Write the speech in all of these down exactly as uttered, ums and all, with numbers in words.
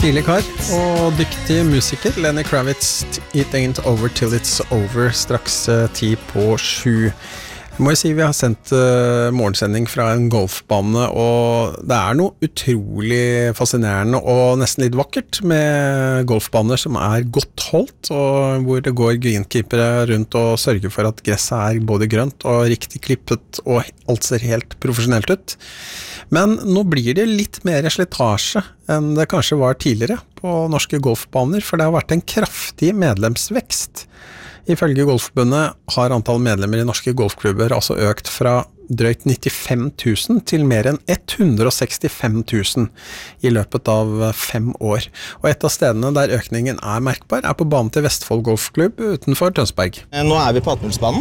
Stilig kar og dyktig musiker. Lenny Kravitz, It Ain't Over Till It's Over, straks uh, ti på sju. Jeg må jo si vi har sendt uh, morgensending fra en golfbane, og det er noe utrolig fascinerende og nesten litt vakkert med golfbaner som er godt holdt, og hvor det går greenkeepere rundt og sørger for at gresset er både grønt og riktig klippet, og alt ser helt profesjonelt ut. Men nå blir det litt mer slitasje enn det kanskje var tidligere på norske golfbaner, for det har vært en kraftig medlemsvekst. Ifølge Golfforbundet har antall medlemmer i norske golfklubber altså økt fra drøyt nittifem tusen til mer enn hundre og sekstifem tusen i løpet av fem år. Og et av stedene der økningen er merkbar er på banen til Vestfold Golfklubb utenfor Tønsberg. Nå er vi på Atmelsbanen.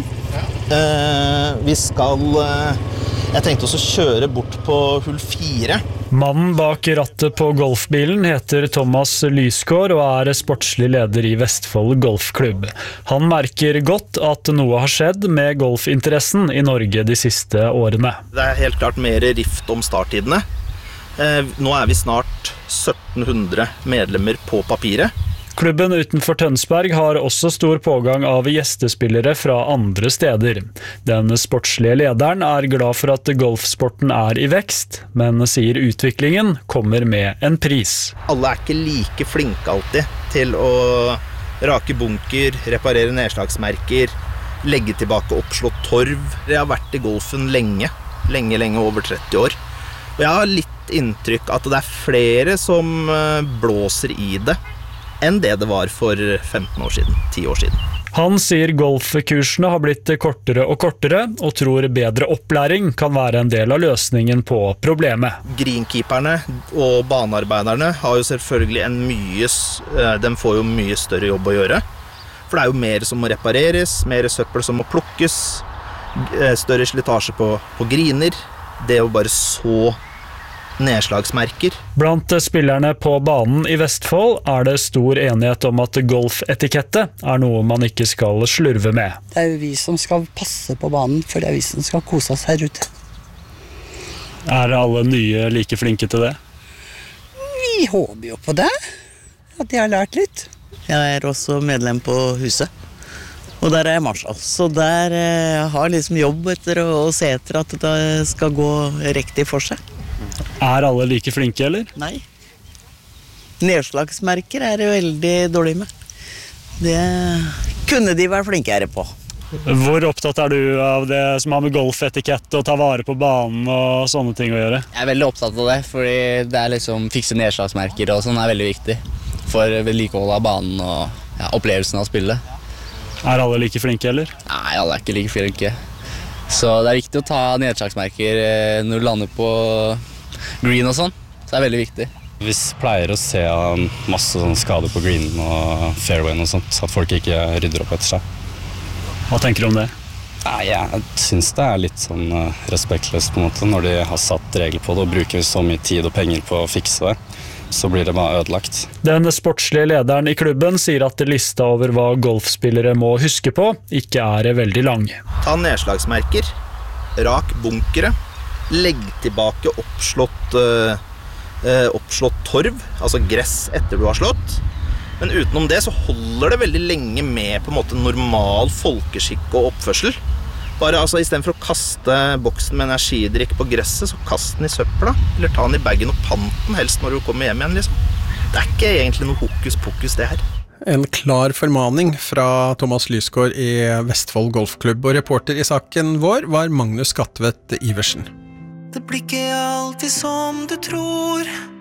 Vi skal... Jeg tenkte også kjøre bort på hull fire. Mannen bak rattet på golfbilen heter Thomas Lysgård og er sportslig leder i Vestfold Golfklubb. Han merker godt at noe har skjedd med golfinteressen i Norge de siste årene. Det er helt klart mer rift om starttidene. Nå er vi snart sytten hundre medlemmer på papiret. Klubben utenfor Tønsberg har også stor pågang av gjestespillere fra andre steder. Den sportslige lederen er glad for at golfsporten er i vekst, men sier utviklingen kommer med en pris. Alle er ikke like flinke alltid til å rake bunker, reparere nedslagsmerker, legge tilbake oppslått torv. Jeg har vært i golfen lenge, lenge, lenge over tretti år. Og jeg har litt inntrykk at det er flere som blåser i det, enn det det var for femten år siden, ti år siden. Han sier golfkursene har blitt kortere og kortere, og tror bedre opplæring kan være en del av løsningen på problemet. Greenkeeperne og banearbeiderne har jo selvfølgelig en mye, de får jo mye større jobb å gjøre. For det er jo mer som må repareres, mer søppel som må plukkes, større slitasje på, på griner, det å bare så nedslagsmerker. Blant spillerne på banen i Vestfold er det stor enighet om at golfetikette er noe man ikke skal slurve med. Det er jo vi som skal passe på banen, for det er vi som skal kose oss her ute. Er alle nye like flinke til det? Vi håper jo på det, at de har lært litt. Jeg er også medlem på huset, og der er jeg marshal. Så der eh, har liksom jobb etter å, å se etter at det skal gå riktig for seg. Er alle like flinke, eller? Nei. Nedslagsmerker er det veldig dårlig med. Det kunne de være flinkere på. Hvor opptatt er du av det som har med golfetikett og ta vare på banen og sånne ting å gjøre? Jeg er veldig opptatt av det, fordi det er liksom fikse nedslagsmerker og sånn er veldig viktig for vedlikehold av banen og ja, opplevelsen av spillet. Er alle like flinke, eller? Nei, alle er ikke like flinke. Så det er viktig å ta nedslagsmerker når du lander på green og sånn, så det er veldig viktig. Vi pleier å se masse sånn skader på greenen og fairwayen og sånt, så at folk ikke rydder opp etter seg. Hva tenker du om det? Nei, jeg synes det er litt sånn respektløst på en måte, når de har satt regler på det og bruker så mye tid og penger på å fikse det. Så blir det bare ødelagt. Den sportslige lederen i klubben sier at lista over hva golfspillere må huske på ikke er veldig lang. Ta nedslagsmerker, rak bunkere, legg tilbake oppslått, uh, oppslått torv, altså gress etter du har slått. Men utenom det så holder det veldig lenge med på en måte normal folkeskikk og oppførsel. Bare altså, i stedet for å kaste boksen med energidrikk på gresset, så kast den i søpla, eller ta den i bagen og pant den helst når du kommer hjem igjen, liksom. Det er ikke egentlig noe hokus pokus det her. En klar formaning fra Thomas Lysgård i Vestfold Golfklubb, og reporter i saken vår var Magnus Gatvedt Iversen. Det blir ikke alltid som du tror.